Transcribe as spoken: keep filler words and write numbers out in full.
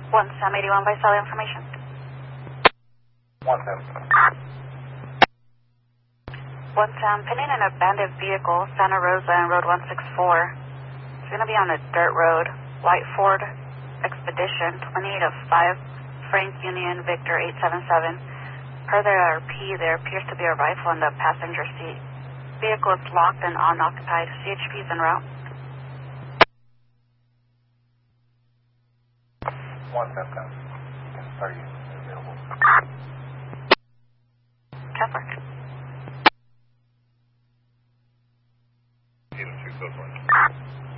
one Sam eighty-one Visalia information. one Sam. one Sam, pinning an abandoned vehicle, Santa Rosa and Road one sixty-four. It's going to be on a dirt road, White Ford Expedition, twenty-eight of five, Frank Union Victor eight seven seven. Per their R P, there appears to be a rifle in the passenger seat. Vehicle is locked and unoccupied. C H P is en route. one Sam, Sam. You can start using available. Casper.